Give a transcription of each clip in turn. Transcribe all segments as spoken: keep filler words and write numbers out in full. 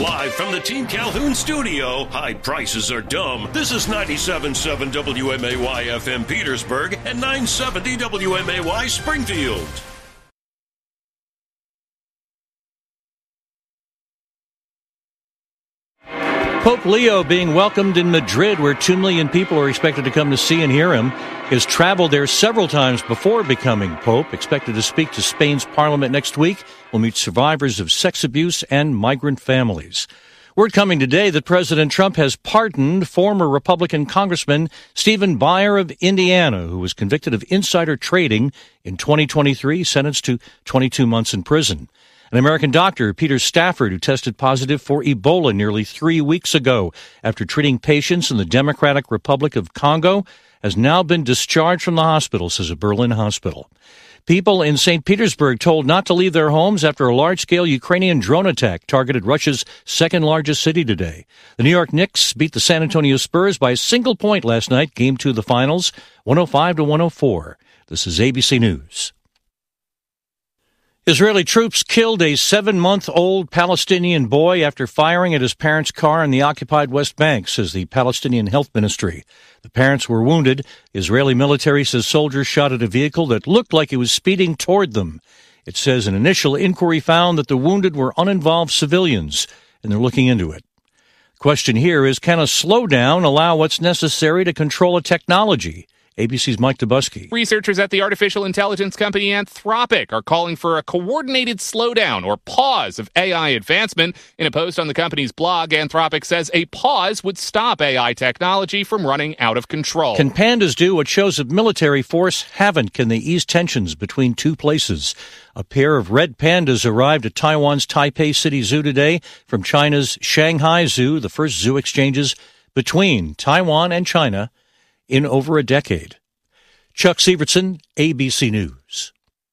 Live from the Team Calhoun studio, high prices are dumb. This is ninety-seven point seven W M A Y F M Petersburg and nine seventy W M A Y Springfield. Pope Leo being welcomed in Madrid, where two million people are expected to come to see and hear him. He has traveled there several times before becoming Pope, expected to speak to Spain's parliament next week. Will meet survivors of sex abuse and migrant families. Word coming today that President Trump has pardoned former Republican Congressman Stephen Buyer of Indiana, who was convicted of insider trading in twenty twenty-three, sentenced to twenty-two months in prison. An American doctor, Peter Stafford, who tested positive for Ebola nearly three weeks ago after treating patients in the Democratic Republic of Congo, has now been discharged from the hospital, says a Berlin hospital. People in Saint Petersburg told not to leave their homes after a large-scale Ukrainian drone attack targeted Russia's second-largest city today. The New York Knicks beat the San Antonio Spurs by a single point last night, game two of the finals, one oh five to one oh four. This is A B C News. Israeli troops killed a seven-month-old Palestinian boy after firing at his parents' car in the occupied West Bank, says the Palestinian Health Ministry. The parents were wounded. The Israeli military says soldiers shot at a vehicle that looked like it was speeding toward them. It says an initial inquiry found that the wounded were uninvolved civilians, and they're looking into it. The question here is, can a slowdown allow what's necessary to control a technology? A B C's Mike Dubusky. Researchers at the artificial intelligence company Anthropic are calling for a coordinated slowdown or pause of A I advancement. In a post on the company's blog, Anthropic says a pause would stop A I technology from running out of control. Can pandas do what shows of military force haven't? Can they ease tensions between two places? A pair of red pandas arrived at Taiwan's Taipei City Zoo today from China's Shanghai Zoo, the first zoo exchanges between Taiwan and China in over a decade. Chuck Sievertson, A B C News.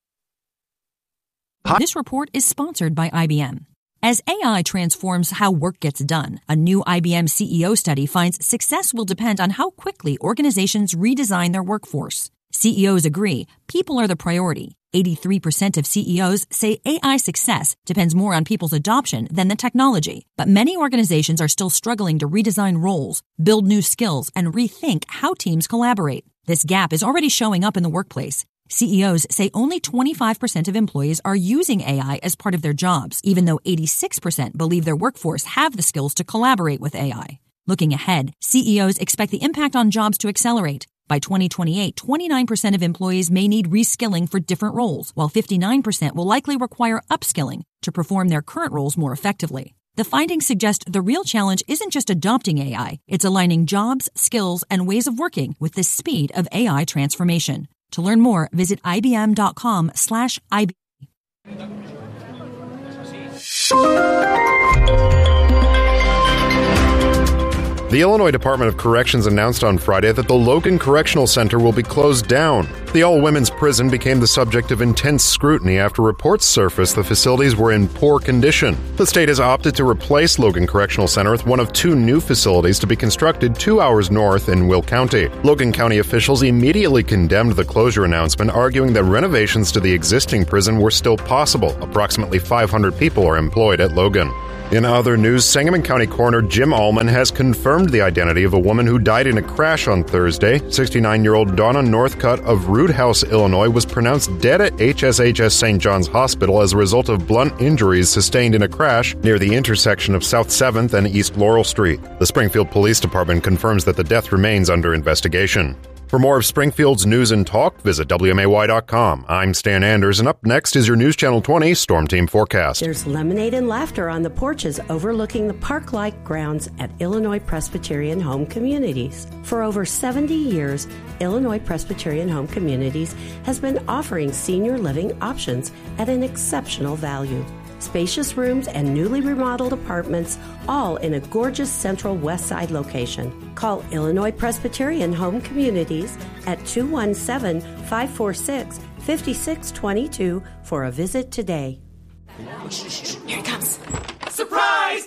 This report is sponsored by I B M. As A I transforms how work gets done, a new I B M C E O study finds success will depend on how quickly organizations redesign their workforce. C E Os agree people are the priority. eighty-three percent of C E Os say A I success depends more on people's adoption than the technology. But many organizations are still struggling to redesign roles, build new skills, and rethink how teams collaborate. This gap is already showing up in the workplace. C E Os say only twenty-five percent of employees are using A I as part of their jobs, even though eighty-six percent believe their workforce have the skills to collaborate with A I. Looking ahead, C E Os expect the impact on jobs to accelerate. By twenty twenty-eight, twenty-nine percent of employees may need reskilling for different roles, while fifty-nine percent will likely require upskilling to perform their current roles more effectively. The findings suggest the real challenge isn't just adopting A I, it's aligning jobs, skills, and ways of working with the speed of A I transformation. To learn more, visit ibm.com slash IB. The Illinois Department of Corrections announced on Friday that the Logan Correctional Center will be closed down. The all-women's prison became the subject of intense scrutiny after reports surfaced the facilities were in poor condition. The state has opted to replace Logan Correctional Center with one of two new facilities to be constructed two hours north in Will County. Logan County officials immediately condemned the closure announcement, arguing that renovations to the existing prison were still possible. Approximately five hundred people are employed at Logan. In other news, Sangamon County Coroner Jim Allman has confirmed the identity of a woman who died in a crash on Thursday. sixty-nine-year-old Donna Northcutt of Root House, Illinois, was pronounced dead at H S H S Saint John's Hospital as a result of blunt injuries sustained in a crash near the intersection of South seventh and East Laurel Street. The Springfield Police Department confirms that the death remains under investigation. For more of Springfield's news and talk, visit W M A Y dot com. I'm Stan Anders, and up next is your News Channel twenty Storm Team forecast. There's lemonade and laughter on the porches overlooking the park-like grounds at Illinois Presbyterian Home Communities. For over seventy years, Illinois Presbyterian Home Communities has been offering senior living options at an exceptional value. Spacious rooms and newly remodeled apartments, all in a gorgeous central west side location. Call Illinois Presbyterian Home Communities at two one seven, five four six, five six two two for a visit today. Here it comes. Surprise! There's an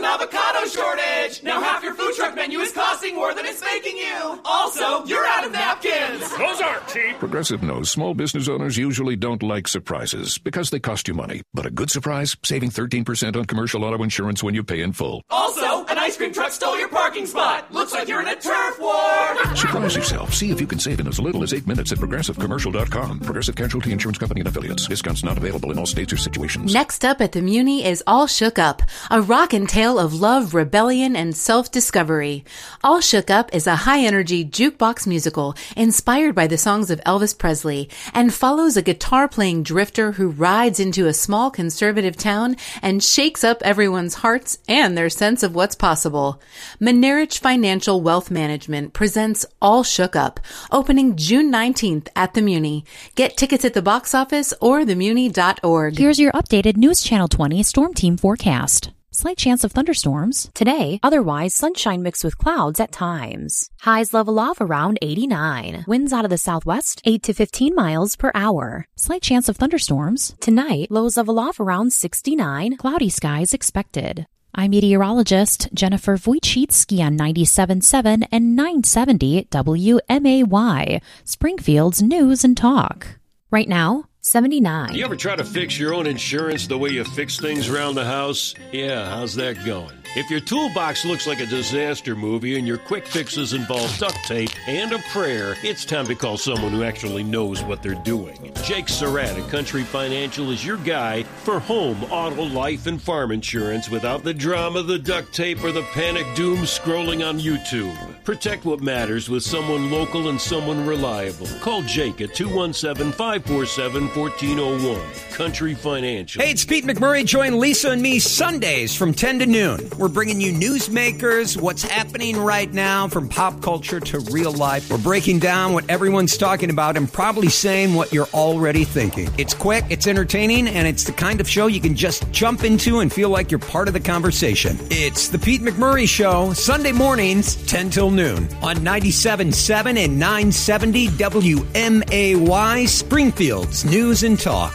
an avocado shortage. Now half your food truck menu is costing more than it's making you. Also, you're out of napkins. Those aren't cheap. Progressive knows small business owners usually don't like surprises because they cost you money. But a good surprise, saving thirteen percent on commercial auto insurance when you pay in full. Also, an ice cream truck stole your parking spot. Looks like you're in a turf war. Surprise yourself. See if you can save in as little as eight minutes at progressive commercial dot com. Progressive Casualty Insurance Company and affiliates. Discounts not available in all states or situations. Next up at the Muni is All Shook Up, a rockin' tale of love, rebellion, and self-discovery. All Shook Up is a high-energy jukebox musical inspired by the songs of Elvis Presley and follows a guitar-playing drifter who rides into a small conservative town and shakes up everyone's hearts and their sense of what's possible. Menerich Financial Wealth Management presents All Shook Up, opening June nineteenth at the Muni. Get tickets at the box office or the muni dot org. Here's your updated News Channel twenty Storm Team forecast. Slight chance of thunderstorms. Today, otherwise sunshine mixed with clouds at times. Highs level off around eighty-nine. Winds out of the southwest, eight to fifteen miles per hour. Slight chance of thunderstorms. Tonight, lows level off around sixty-nine. Cloudy skies expected. I'm meteorologist Jennifer Wojcicki on ninety-seven point seven and nine seventy W M A Y, Springfield's News and Talk. Right now, seventy-nine. You ever try to fix your own insurance the way you fix things around the house? Yeah, how's that going? If your toolbox looks like a disaster movie and your quick fixes involve duct tape and a prayer, it's time to call someone who actually knows what they're doing. Jake Surratt at Country Financial is your guy for home, auto, life, and farm insurance without the drama, the duct tape, or the panic doom scrolling on YouTube. Protect what matters with someone local and someone reliable. Call Jake at two one seven, five four seven, one four zero one. Country Financial. Hey, it's Pete McMurray. Join Lisa and me Sundays from ten to noon. We're bringing you newsmakers, what's happening right now from pop culture to real life. We're breaking down what everyone's talking about and probably saying what you're already thinking. It's quick, it's entertaining, and it's the kind of show you can just jump into and feel like you're part of the conversation. It's the Pete McMurray Show, Sunday mornings, ten till noon on ninety-seven point seven and nine seventy W M A Y, Springfield's News and Talk.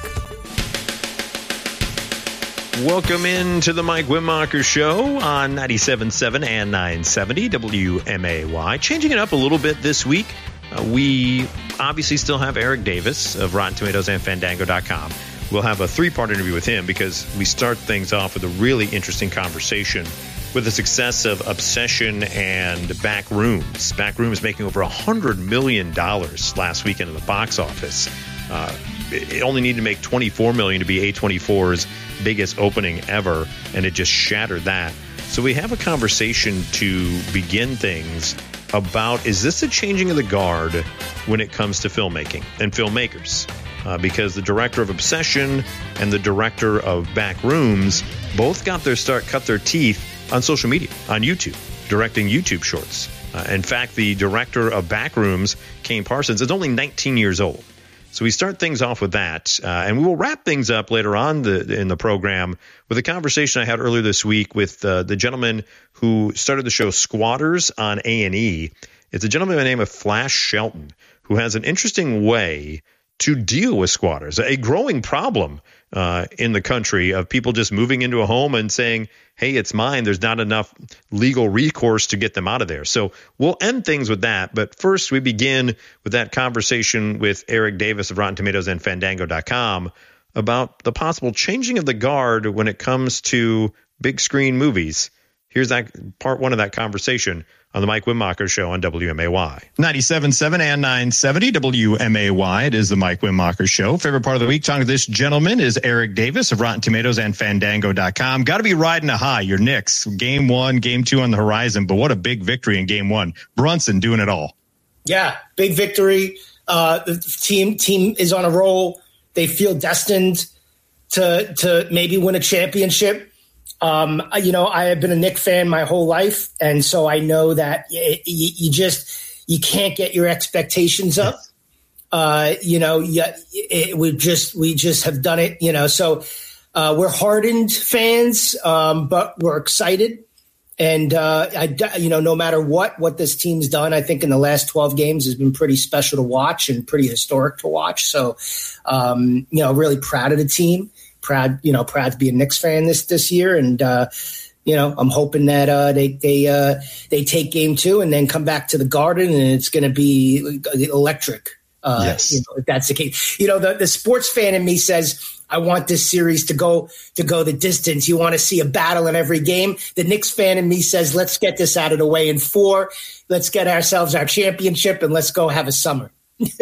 Welcome into the Mike Wimmacher Show on ninety-seven point seven and nine seventy W M A Y. Changing it up a little bit this week. Uh, we obviously still have Eric Davis of Rotten Tomatoes and Fandango dot com. We'll have a three-part interview with him because we start things off with a really interesting conversation with the success of Obsession and Backrooms. Backrooms making over one hundred million dollars last weekend in the box office. Uh, it only needed to make twenty-four million dollars to be A twenty-four's biggest opening ever, and it just shattered that. So we have a conversation to begin things about, is this a changing of the guard when it comes to filmmaking and filmmakers? Uh, because the director of Obsession and the director of Backrooms both got their start, cut their teeth on social media, on YouTube, directing YouTube shorts. Uh, in fact, the director of Backrooms, Kane Parsons, is only nineteen years old. So we start things off with that, uh, and we will wrap things up later on the, in the program with a conversation I had earlier this week with uh, the gentleman who started the show Squatters on A and E. It's a gentleman by the name of Flash Shelton, who has an interesting way to deal with squatters, a growing problem uh, in the country of people just moving into a home and saying, hey, it's mine. There's not enough legal recourse to get them out of there. So we'll end things with that. But first, we begin with that conversation with Eric Davis of Rotten Tomatoes and Fandango dot com about the possible changing of the guard when it comes to big screen movies. Here's that part one of that conversation on the Mike Wimmacher Show on W M A Y. ninety-seven point seven and nine seventy W M A Y. It is the Mike Wimmacher Show. Favorite part of the week, talking to this gentleman is Eric Davis of Rotten Tomatoes and Fandango dot com. Got to be riding a high. Your Knicks, game one, game two on the horizon, but what a big victory in game one. Brunson doing it all. Yeah, big victory. Uh, the team team is on a roll. They feel destined to to maybe win a championship. Um, you know, I have been a Knicks fan my whole life, and so I know that you, you just you can't get your expectations up. Uh, you know, yeah, it, we just we just have done it. You know, so uh, we're hardened fans, um, but we're excited, and uh, I, you know, no matter what what this team's done, I think in the last twelve games has been pretty special to watch and pretty historic to watch. So, um, you know, really proud of the team. Proud, you know, proud to be a Knicks fan this this year, and uh, You know, I'm hoping that uh, they they uh, they take game two and then come back to the Garden, and it's going to be electric. Uh, yes. You know, if that's the case. You know, the, the sports fan in me says, I want this series to go to go the distance. You want to see a battle in every game. The Knicks fan in me says, let's get this out of the way in four. Let's get ourselves our championship, and let's go have a summer.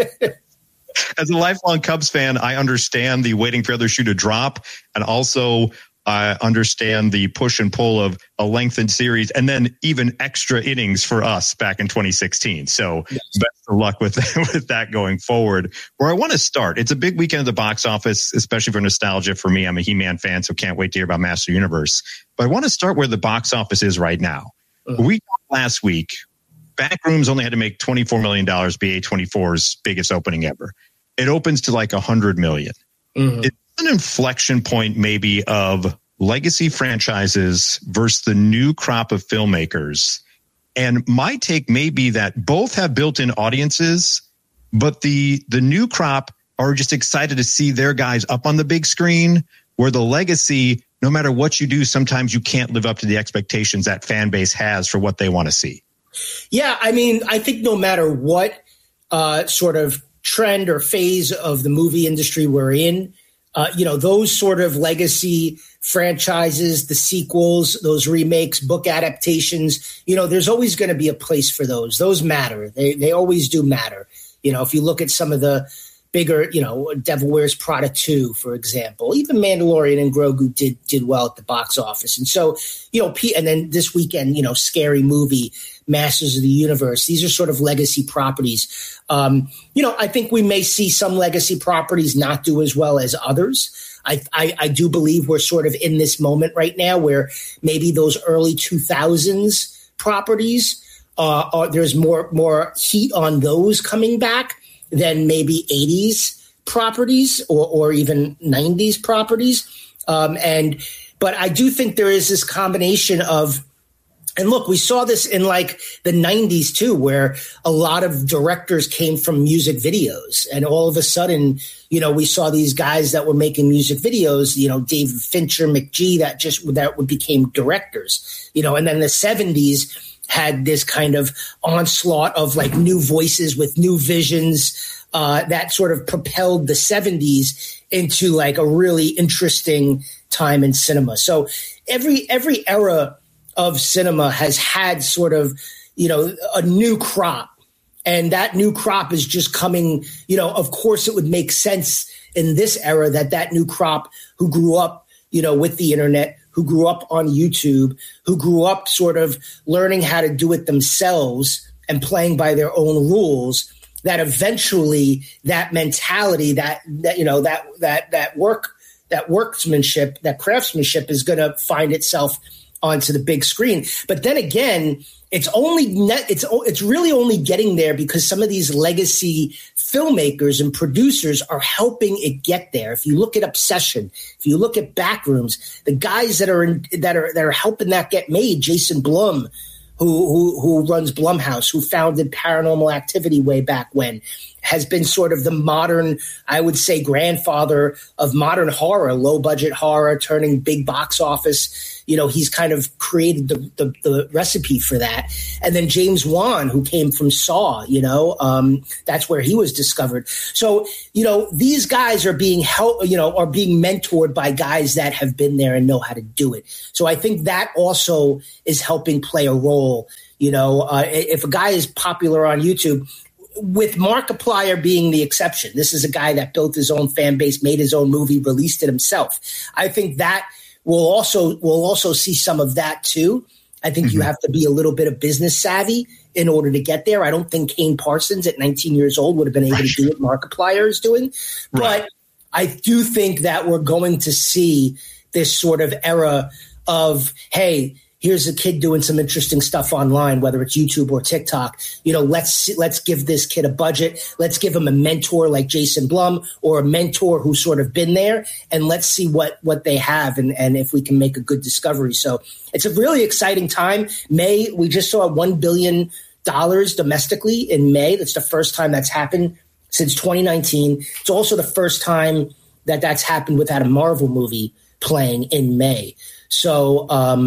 As a lifelong Cubs fan, I understand the waiting for the other shoe to drop, and also I understand the push and pull of a lengthened series and then even extra innings for us back in twenty sixteen. So yes. Best of luck with, with that going forward. Where I want to start, it's a big weekend at the box office, especially for nostalgia for me. I'm a He-Man fan, so can't wait to hear about Master Universe. But I want to start where the box office is right now. Uh-huh. We talked last week, Backrooms only had to make twenty-four million dollars, be A twenty-four's biggest opening ever. It opens to like one hundred million dollars. Mm-hmm. It's an inflection point maybe of legacy franchises versus the new crop of filmmakers. And my take may be that both have built-in audiences, but the the new crop are just excited to see their guys up on the big screen, where the legacy, no matter what you do, sometimes you can't live up to the expectations that fan base has for what they want to see. Yeah, I mean, I think no matter what uh, sort of trend or phase of the movie industry we're in, uh, you know, those sort of legacy franchises, the sequels, those remakes, book adaptations, you know, there's always going to be a place for those. Those matter. They they always do matter. You know, if you look at some of the bigger, you know, Devil Wears Prada two, for example, even Mandalorian and Grogu did did well at the box office. And so, you know, and then this weekend, you know, Scary Movie, Masters of the Universe, these are sort of legacy properties. Um, you know, I think we may see some legacy properties not do as well as others. I, I, I do believe we're sort of in this moment right now where maybe those early two thousands properties, uh, are, there's more more heat on those coming back than maybe eighties properties or, or even nineties properties. Um, and but I do think there is this combination of, and look, we saw this in like the nineties too, where a lot of directors came from music videos. And all of a sudden, you know, we saw these guys that were making music videos, you know, David Fincher, McGee, that just that became directors, you know, and then the seventies had this kind of onslaught of like new voices with new visions uh, that sort of propelled the seventies into like a really interesting time in cinema. So every every era of cinema has had sort of, you know, a new crop. And that new crop is just coming, you know, of course it would make sense in this era that that new crop who grew up, you know, with the internet, who grew up on YouTube, who grew up sort of learning how to do it themselves and playing by their own rules, that eventually that mentality, that, that you know, that that that work, that workmanship, that craftsmanship is going to find itself onto the big screen. But then again, it's only net, it's it's really only getting there because some of these legacy filmmakers and producers are helping it get there. If you look at Obsession, if you look at Backrooms, the guys that are in, that are that are helping that get made, Jason Blum, who who who runs Blumhouse, who founded Paranormal Activity way back when, has been sort of the modern, I would say, grandfather of modern horror, low budget horror, turning big box office. You know, he's kind of created the, the, the recipe for that. And then James Wan, who came from Saw, you know, um, that's where he was discovered. So, you know, these guys are being helped, you know, are being mentored by guys that have been there and know how to do it. So I think that also is helping play a role. You know, uh, if a guy is popular on YouTube, with Markiplier being the exception, this is a guy that built his own fan base, made his own movie, released it himself. I think that we'll also we'll also see some of that too. I think mm-hmm. you have to be a little bit of business savvy in order to get there. I don't think Kane Parsons at nineteen years old would have been able right. to do what Markiplier is doing. Right. But I do think that we're going to see this sort of era of, hey, here's a kid doing some interesting stuff online, whether it's YouTube or TikTok. You know, let's let's give this kid a budget. Let's give him a mentor like Jason Blum or a mentor who's sort of been there, and let's see what what they have and, and if we can make a good discovery. So it's a really exciting time. May, we just saw one billion dollars domestically in May. That's the first time that's happened since twenty nineteen. It's also the first time that that's happened without a Marvel movie playing in May. So, um,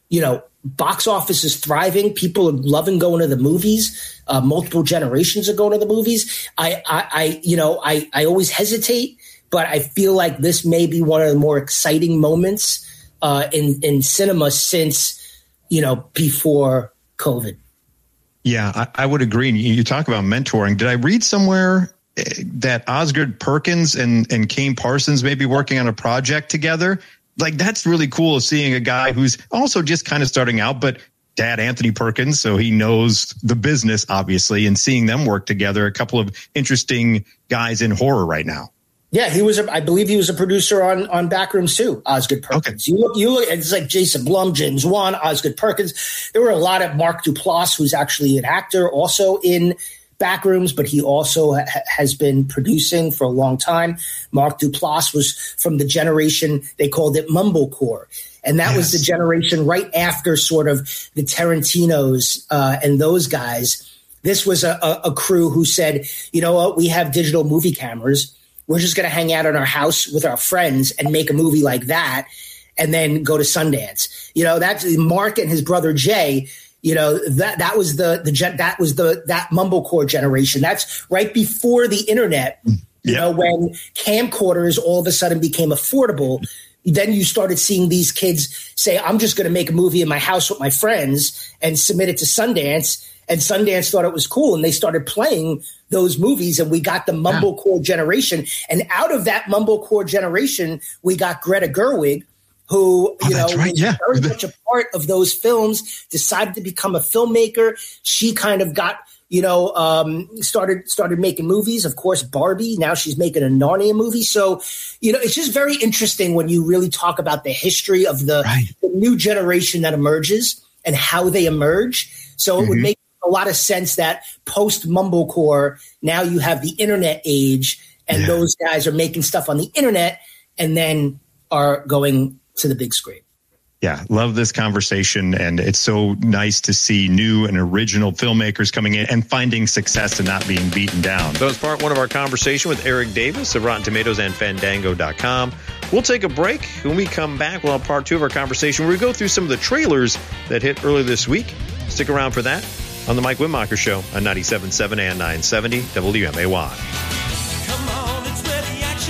you know, box office is thriving. People are loving going to the movies. Uh, multiple generations are going to the movies. I, I, I you know, I, I always hesitate, but I feel like this may be one of the more exciting moments uh, in, in cinema since, you know, before COVID. Yeah, I, I would agree. And you talk about mentoring. Did I read somewhere that Osgood Perkins and, and Kane Parsons may be working on a project together? Like, that's really cool, seeing a guy who's also just kind of starting out, but dad Anthony Perkins, so he knows the business, obviously, and seeing them work together. A couple of interesting guys in horror right now. Yeah, he was. A, I believe he was a producer on on Backrooms too. Osgood Perkins. Okay. You look, you look. It's like Jason Blum, James Wan, Osgood Perkins. There were a lot of Mark Duplass, who's actually an actor, also in Backrooms, but he also ha- has been producing for a long time. Mark Duplass was from the generation, they called it Mumblecore. And that yes. was the generation right after sort of the Tarantinos uh, and those guys. This was a, a, a crew who said, you know what, we have digital movie cameras. We're just going to hang out in our house with our friends and make a movie like that and then go to Sundance. You know, that's Mark and his brother Jay. You know, that that was the the that was the that Mumblecore generation. That's right before the internet. You yep. know, when camcorders all of a sudden became affordable, then you started seeing these kids say, "I'm just going to make a movie in my house with my friends and submit it to Sundance." And Sundance thought it was cool, and they started playing those movies, and we got the Mumblecore yeah. generation. And out of that Mumblecore generation, we got Greta Gerwig, who, you oh, know, right. was yeah. very much a part of those films, decided to become a filmmaker. She kind of got, you know, um, started started making movies. Of course, Barbie. Now she's making a Narnia movie. So, you know, it's just very interesting when you really talk about the history of the, right. the new generation that emerges and how they emerge. So mm-hmm. it would make a lot of sense that post Mumblecore, now you have the internet age, and yeah. those guys are making stuff on the internet and then are going to the big screen. Yeah, love this conversation, and it's so nice to see new and original filmmakers coming in and finding success and not being beaten down. That was part one of our conversation with Eric Davis of Rotten Tomatoes and Fandango dot com. We'll take a break. When we come back, we'll have part two of our conversation where we go through some of the trailers that hit earlier this week. Stick around for that on the Mike Wimmacher Show on ninety-seven point seven and nine seventy W M A Y. Come on, it's where the action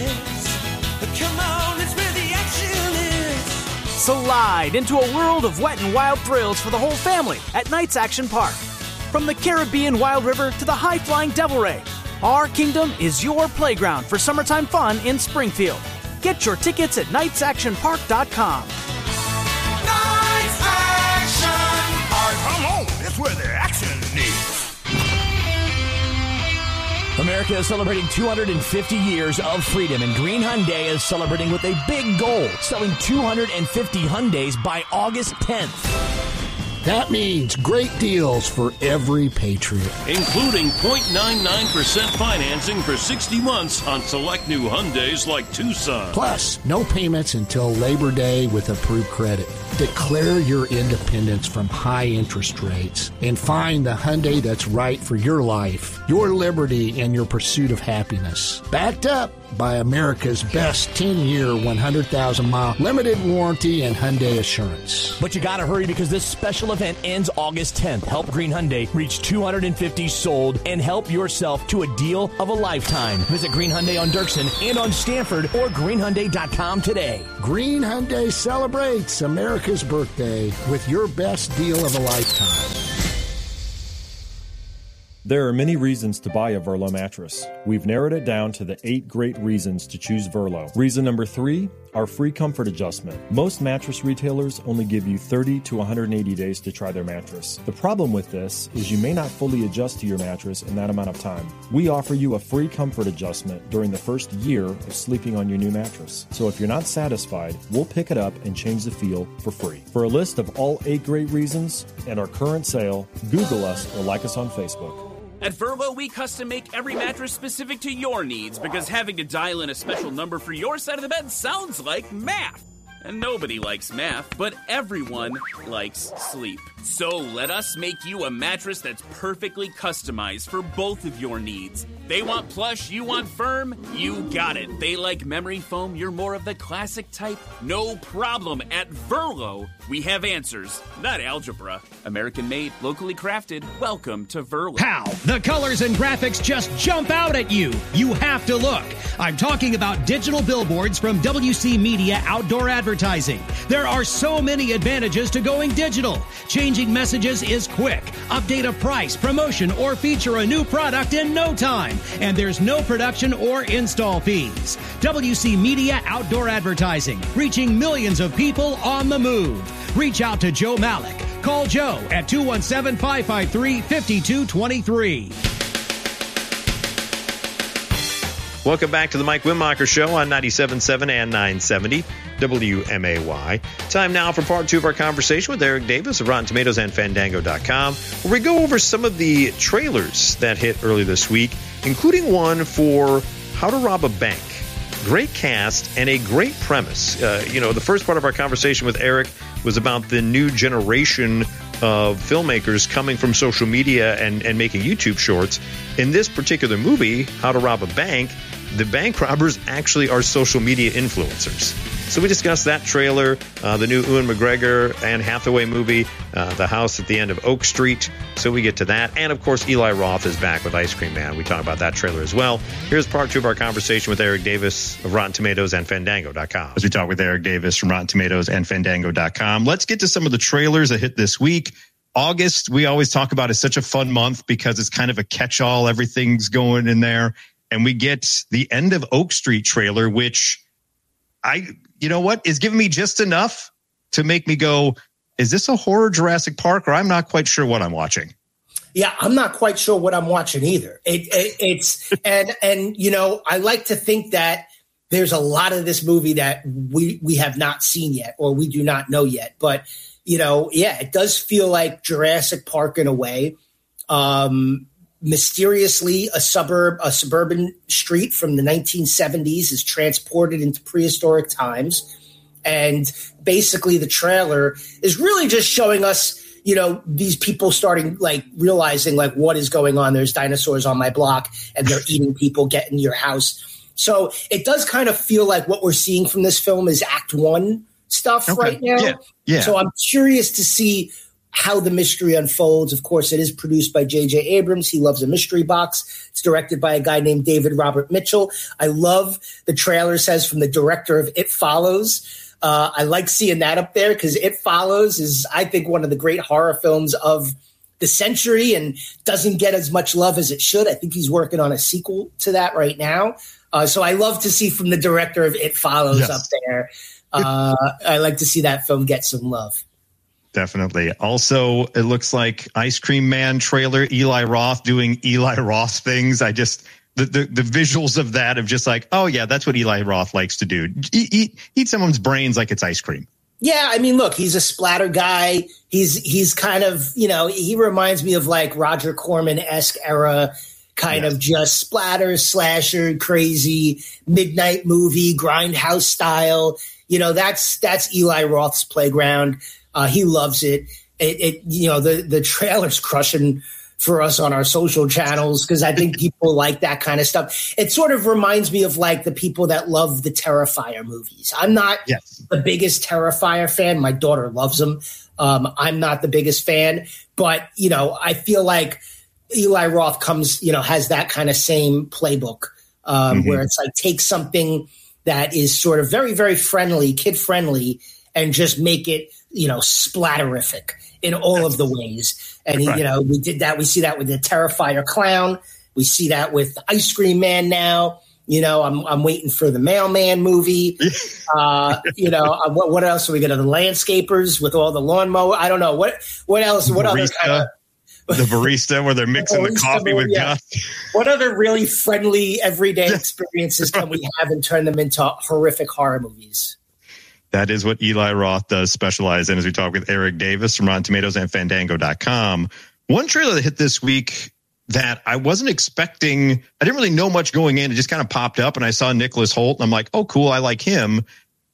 is. Come on, it's where the action is. Slide into a world of wet and wild thrills for the whole family at Knights Action Park. From the Caribbean Wild River to the high-flying Devil Ray, our kingdom is your playground for summertime fun in Springfield. Get your tickets at knights action park dot com. Knights Action Park. Come on, it's where the action is. America is celebrating two hundred fifty years of freedom, and Green Hyundai is celebrating with a big goal, selling two hundred fifty Hyundais by August tenth. That means great deals for every Patriot. Including zero point nine nine percent financing for sixty months on select new Hyundais like Tucson. Plus, no payments until Labor Day with approved credit. Declare your independence from high interest rates and find the Hyundai that's right for your life, your liberty, and your pursuit of happiness. Backed up by America's best ten-year, one hundred thousand mile limited warranty and Hyundai Assurance. But you gotta hurry because this special event ends August tenth. Help Green Hyundai reach two hundred fifty sold and help yourself to a deal of a lifetime. Visit Green Hyundai on Dirksen and on Stanford or green hyundai dot com today. Green Hyundai celebrates America's birthday with your best deal of a lifetime. There are many reasons to buy a Verlo mattress. We've narrowed it down to the eight great reasons to choose Verlo. Reason number three, our free comfort adjustment. Most mattress retailers only give you thirty to one hundred eighty days to try their mattress. The problem with this is you may not fully adjust to your mattress in that amount of time. We offer you a free comfort adjustment during the first year of sleeping on your new mattress. So if you're not satisfied, we'll pick it up and change the feel for free. For a list of all eight great reasons and our current sale, Google us or like us on Facebook. At Verlo, we custom make every mattress specific to your needs because having to dial in a special number for your side of the bed sounds like math. And nobody likes math, but everyone likes sleep. So let us make you a mattress that's perfectly customized for both of your needs. They want plush, you want firm, you got it. They like memory foam, you're more of the classic type. No problem. At Verlo, we have answers, not algebra. American made, locally crafted. Welcome to Verlo. Pow! The colors and graphics just jump out at you. You have to look. I'm talking about digital billboards from W C Media Outdoor Advertising. There are so many advantages to going digital. Changing messages is quick. Update a price, promotion, or feature a new product in no time. And there's no production or install fees. W C Media Outdoor Advertising, reaching millions of people on the move. Reach out to Joe Malik. Call Joe at two one seven, five five three, five two two three. Welcome back to the Mike Wimmacher Show on ninety-seven point seven and nine seventy W M A Y. Time now for part two of our conversation with Eric Davis of Rotten Tomatoes and Fandango dot com, where we go over some of the trailers that hit early this week, including one for How to Rob a Bank. Great cast and a great premise. Uh, you know, the first part of our conversation with Eric was about the new generation of filmmakers coming from social media and, and making YouTube shorts. In this particular movie, How to Rob a Bank, the bank robbers actually are social media influencers. So we discussed that trailer, uh, the new Ewan McGregor and Hathaway movie, uh, The House at the End of Oak Street. So we get to that. And, of course, Eli Roth is back with Ice Cream Man. We talk about that trailer as well. Here's part two of our conversation with Eric Davis of Rotten Tomatoes and Fandango dot com. As we talk with Eric Davis from Rotten Tomatoes and Fandango dot com, let's get to some of the trailers that hit this week. August, we always talk about, is such a fun month because it's kind of a catch-all. Everything's going in there. And we get the End of Oak Street trailer, which I, you know what, is giving me just enough to make me go, is this a horror Jurassic Park? Or I'm not quite sure what I'm watching. Yeah, I'm not quite sure what I'm watching either. It, it, it's and and you know, I like to think that there's a lot of this movie that we we have not seen yet or we do not know yet. But you know, yeah, it does feel like Jurassic Park in a way. Um, mysteriously, a suburb, a suburban street from the nineteen seventies is transported into prehistoric times. And basically the trailer is really just showing us, you know, these people starting like realizing like what is going on. There's dinosaurs on my block and they're eating people, get in your house. So it does kind of feel like what we're seeing from this film is act one stuff okay. right now. Yeah. Yeah. So I'm curious to see how the mystery unfolds. Of course, it is produced by J J Abrams. He loves a mystery box. It's directed by a guy named David Robert Mitchell. I love the trailer says from the director of It Follows. Uh, I like seeing that up there because It Follows is, I think, one of the great horror films of the century and doesn't get as much love as it should. I think he's working on a sequel to that right now. Uh, so I love to see from the director of It Follows yes. up there. Uh, I like to see that film get some love. Definitely. Also, it looks like Ice Cream Man trailer, Eli Roth doing Eli Roth things. I just, the, the, the visuals of that of just like, oh yeah, that's what Eli Roth likes to do. Eat, eat, eat someone's brains like it's ice cream. Yeah. I mean, look, he's a splatter guy. He's, he's kind of, you know, he reminds me of like Roger Corman-esque era kind yes. of just splatter, slasher, crazy midnight movie, grindhouse style. You know, that's, that's Eli Roth's playground. Uh, he loves it. It, it, you know, the, the trailer's crushing for us on our social channels because I think people like that kind of stuff. It sort of reminds me of like the people that love the Terrifier movies. I'm not yes. the biggest Terrifier fan. My daughter loves them. Um, I'm not the biggest fan, but you know, I feel like Eli Roth comes, you know, has that kind of same playbook um, mm-hmm. where it's like take something that is sort of very, very friendly, kid friendly, and just make it, you know, splatterific in all of the ways. And, he, right. you know, we did that. We see that with the Terrifier clown. We see that with Ice Cream Man now. You know, I'm I'm waiting for the Mailman movie. Uh, you know, uh, what, what else are we going to, the Landscapers with all the lawnmower? I don't know. What what else? What other kind of. The barista where they're mixing the, the coffee with yeah. gas. What other really friendly everyday experiences can we have and turn them into horrific horror movies? That is what Eli Roth does specialize in as we talk with Eric Davis from Rotten Tomatoes and Fandango dot com. One trailer that hit this week that I wasn't expecting, I didn't really know much going in. It just kind of popped up and I saw Nicholas Hoult and I'm like, oh, cool. I like him.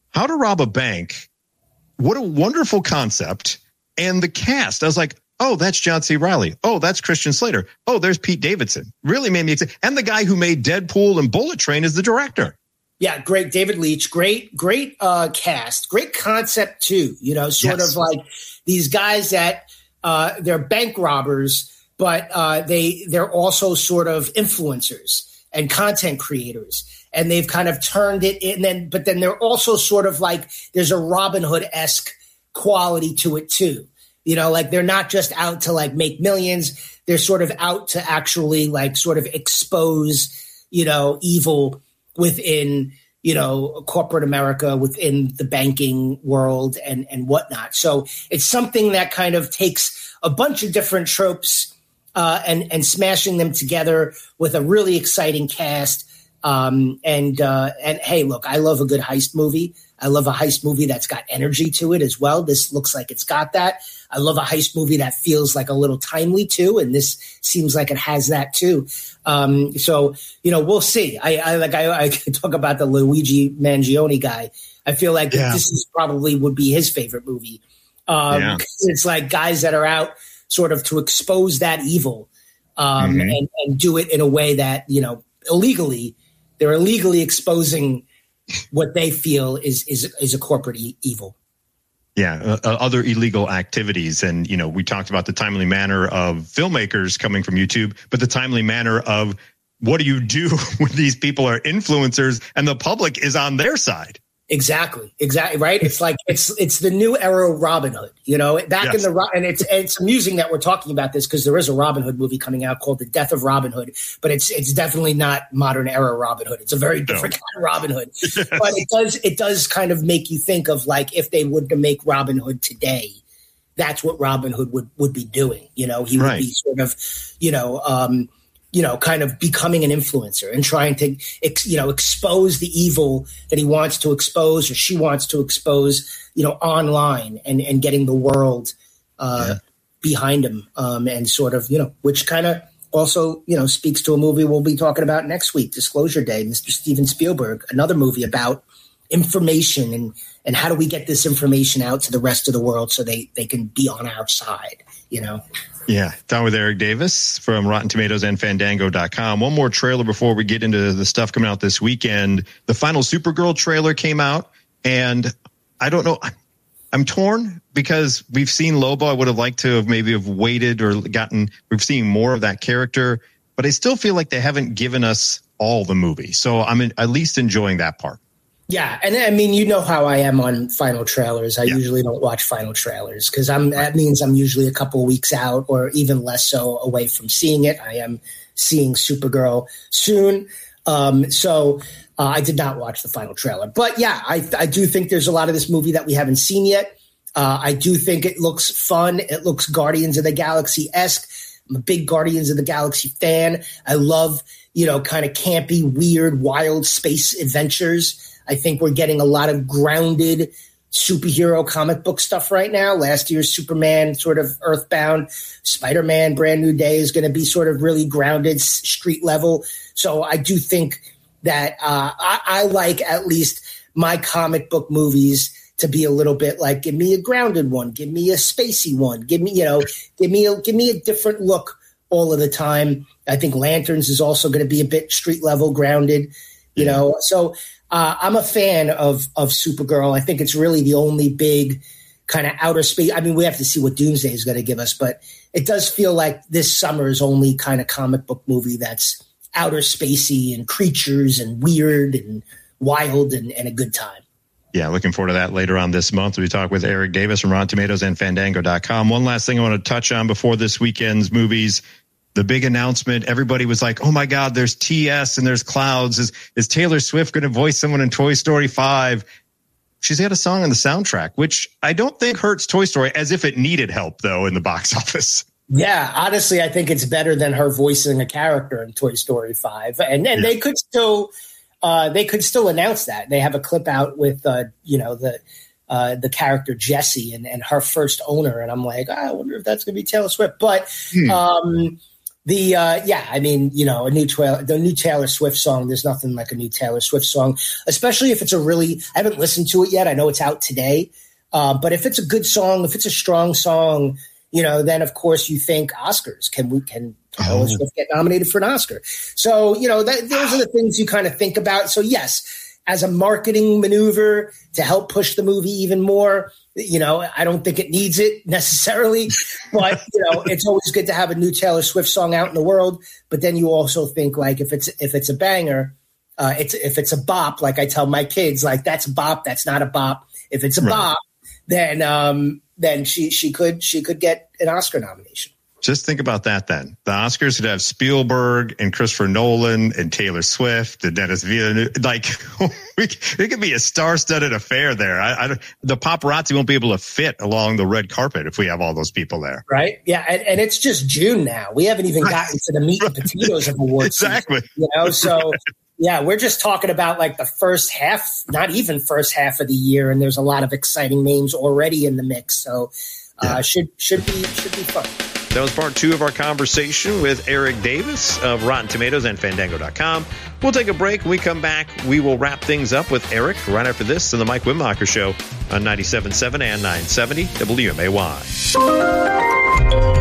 How to Rob a Bank. What a wonderful concept. And the cast, I was like, oh, that's John C. Reilly. Oh, that's Christian Slater. Oh, there's Pete Davidson. Really made me excited. And the guy who made Deadpool and Bullet Train is the director. Yeah, great. David Leitch. Great, great uh, cast. Great concept, too. You know, sort yes. of like these guys that uh, they're bank robbers, but uh, they, they're also sort of influencers and content creators. And they've kind of turned it in, then, but then they're also sort of like there's a Robin Hood-esque quality to it too. You know, like they're not just out to like make millions. They're sort of out to actually like sort of expose, you know, evil within, you know, corporate America, within the banking world and, and whatnot. So it's something that kind of takes a bunch of different tropes uh, and, and smashing them together with a really exciting cast. Um, and, uh, and hey, look, I love a good heist movie. I love a heist movie that's got energy to it as well. This looks like it's got that. I love a heist movie that feels like a little timely too. And this seems like it has that too. Um, so, you know, we'll see. I, I like, I, I talk about the Luigi Mangione guy. I feel like yeah. this is probably would be his favorite movie. Um, yeah. It's like guys that are out sort of to expose that evil, um, mm-hmm. and, and do it in a way that, you know, illegally, they're illegally exposing what they feel is is is a corporate e- evil. Yeah, uh, other illegal activities. And, you know, we talked about the timely manner of filmmakers coming from YouTube, but the timely manner of what do you do when these people are influencers and the public is on their side? Exactly. Exactly. Right. It's like it's it's the new era of Robin Hood, you know, back yes. in the and it's it's amusing that we're talking about this because there is a Robin Hood movie coming out called The Death of Robin Hood. But it's it's definitely not modern era Robin Hood. It's a very different no. kind of Robin Hood. Yes. But it does it does kind of make you think of like if they would to make Robin Hood today, that's what Robin Hood would, would be doing. You know, he right. would be sort of, you know, um, you know, kind of becoming an influencer and trying to, ex, you know, expose the evil that he wants to expose or she wants to expose, you know, online and, and getting the world uh, yeah. behind him um, and sort of, you know, which kind of also, you know, speaks to a movie we'll be talking about next week, Disclosure Day, Mister Steven Spielberg, another movie about information and, and how do we get this information out to the rest of the world so they, they can be on our side, you know? Yeah, down with Eric Davis from Rotten Tomatoes and Fandango dot com. One more trailer before we get into the stuff coming out this weekend. The final Supergirl trailer came out, and I don't know. I'm torn because we've seen Lobo. I would have liked to have maybe have waited or gotten. We've seen more of that character, but I still feel like they haven't given us all the movie. So I'm at least enjoying that part. Yeah, and I mean, you know how I am on final trailers. I yeah. usually don't watch final trailers because I'm. That means I'm usually a couple of weeks out, or even less so, away from seeing it. I am seeing Supergirl soon, um, so uh, I did not watch the final trailer. But yeah, I, I do think there's a lot of this movie that we haven't seen yet. Uh, I do think it looks fun. It looks Guardians of the Galaxy-esque. I'm a big Guardians of the Galaxy fan. I love, you know, kind of campy, weird, wild space adventures. I think we're getting a lot of grounded superhero comic book stuff right now. Last year's Superman, sort of earthbound. Spider-Man, Brand New Day is going to be sort of really grounded, street level. So I do think that uh, I, I like at least my comic book movies to be a little bit like, give me a grounded one, give me a spacey one, give me, you know, give me a, give me a different look all of the time. I think Lanterns is also going to be a bit street level, grounded, you know. So uh, I'm a fan of of Supergirl. I think it's really the only big kind of outer space. I mean, we have to see what Doomsday is going to give us, but it does feel like this summer's only kind of comic book movie that's outer spacey and creatures and weird and wild and, and a good time. Yeah, looking forward to that later on this month. We talk with Eric Davis from Rotten Tomatoes and Fandango dot com. One last thing I want to touch on before this weekend's movies. The big announcement, everybody was like, oh my God, there's T S and there's clouds. Is is Taylor Swift going to voice someone in Toy Story five? She's got a song on the soundtrack, which I don't think hurts Toy Story, as if it needed help, though, in the box office. Yeah, honestly, I think it's better than her voicing a character in Toy Story five. And, and yeah. they could still uh, they could still announce that. They have a clip out with, uh, you know, the uh, the character Jessie and, and her first owner. And I'm like, oh, I wonder if that's going to be Taylor Swift. But hmm. um The uh, yeah, I mean, you know, a new Taylor, the new Taylor Swift song. There's nothing like a new Taylor Swift song, especially if it's a really. I haven't listened to it yet. I know it's out today, uh, but if it's a good song, if it's a strong song, you know, then of course you think Oscars. Can we can Taylor oh. Swift get nominated for an Oscar? So you know, that, those are the things you kind of think about. So yes, as a marketing maneuver to help push the movie even more. You know, I don't think it needs it necessarily, but, you know, it's always good to have a new Taylor Swift song out in the world. But then you also think, like, if it's if it's a banger, uh, it's if it's a bop, like I tell my kids, like, that's a bop, that's not a bop. If it's a right. bop, then um, then she she could she could get an Oscar nomination. Just think about that then. The Oscars could have Spielberg and Christopher Nolan and Taylor Swift and Dennis Villeneuve. Like, it could be a star-studded affair there. I, I, the paparazzi won't be able to fit along the red carpet if we have all those people there. Right? Yeah, and, and it's just June now. We haven't even right. gotten to the meat and potatoes of awards exactly. season, you know, so... Yeah, we're just talking about like the first half, not even first half of the year, and there's a lot of exciting names already in the mix. So uh, yeah. should should be should be fun. That was part two of our conversation with Eric Davis of Rotten Tomatoes and Fandango dot com. We'll take a break. When we come back, we will wrap things up with Eric right after this on the Mike Wimacher Show on ninety-seven point seven and nine seventy W M A Y.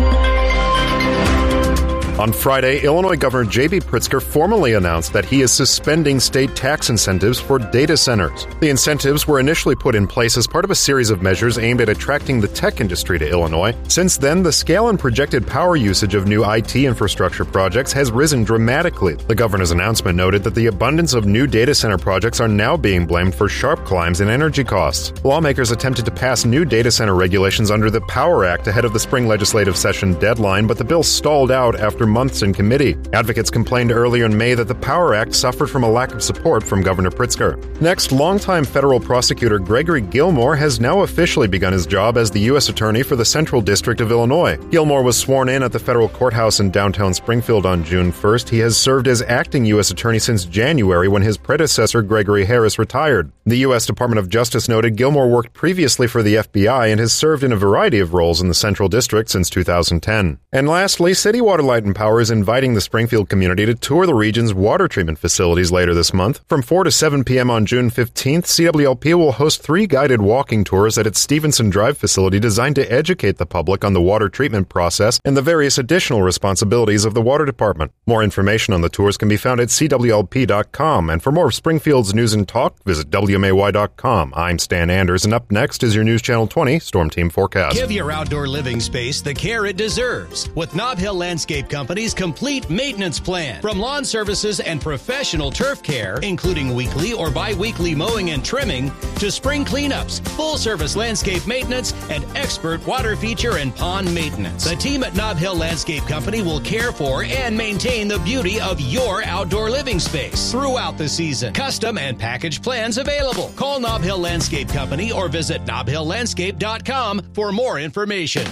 On Friday, Illinois Governor J B Pritzker formally announced that he is suspending state tax incentives for data centers. The incentives were initially put in place as part of a series of measures aimed at attracting the tech industry to Illinois. Since then, the scale and projected power usage of new I T infrastructure projects has risen dramatically. The governor's announcement noted that the abundance of new data center projects are now being blamed for sharp climbs in energy costs. Lawmakers attempted to pass new data center regulations under the Power Act ahead of the spring legislative session deadline, but the bill stalled out after months in committee. Advocates complained earlier in May that the Power Act suffered from a lack of support from Governor Pritzker. Next, longtime federal prosecutor Gregory Gilmore has now officially begun his job as the U S Attorney for the Central District of Illinois. Gilmore was sworn in at the federal courthouse in downtown Springfield on June first. He has served as acting U S Attorney since January when his predecessor Gregory Harris retired. The U S Department of Justice noted Gilmore worked previously for the F B I and has served in a variety of roles in the Central District since two thousand ten. And lastly, City Water, Light and Power is inviting the Springfield community to tour the region's water treatment facilities later this month. From four to seven p.m. on June fifteenth, C W L P will host three guided walking tours at its Stevenson Drive facility designed to educate the public on the water treatment process and the various additional responsibilities of the water department. More information on the tours can be found at C W L P dot com, and for more Springfield's news and talk, visit W M A Y dot com. I'm Stan Anders, and up next is your News Channel twenty Storm Team Forecast. Give your outdoor living space the care it deserves with Nob Hill Landscape Company's complete maintenance plan. From lawn services and professional turf care, including weekly or bi-weekly mowing and trimming, to spring cleanups, full-service landscape maintenance, and expert water feature and pond maintenance. The team at Nob Hill Landscape Company will care for and maintain the beauty of your outdoor living space throughout the season. Custom and package plans available. Call Nob Hill Landscape Company or visit nob hill landscape dot com for more information.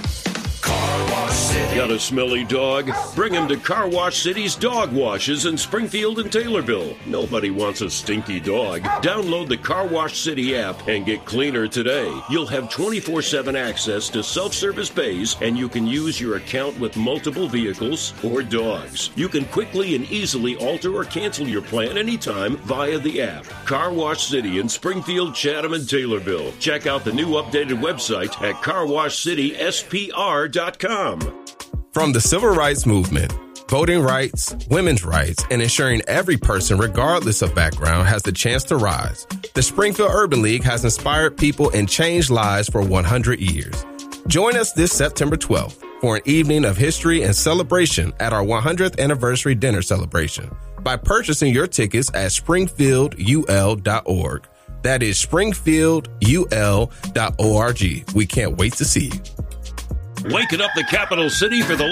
Car Wash City. Got a smelly dog? Bring him to Car Wash City's dog washes in Springfield and Taylorville. Nobody wants a stinky dog. Download the Car Wash City app and get cleaner today. You'll have twenty-four seven access to self-service bays, and you can use your account with multiple vehicles or dogs. You can quickly and easily alter or cancel your plan anytime via the app. Car Wash City in Springfield, Chatham, and Taylorville. Check out the new updated website at car wash city s p r dot com. From the civil rights movement, voting rights, women's rights, and ensuring every person, regardless of background, has the chance to rise, the Springfield Urban League has inspired people and changed lives for one hundred years. Join us this September twelfth for an evening of history and celebration at our one hundredth anniversary dinner celebration by purchasing your tickets at springfield u l dot org. That is springfield u l dot org. We can't wait to see you. Waking up the capital city for the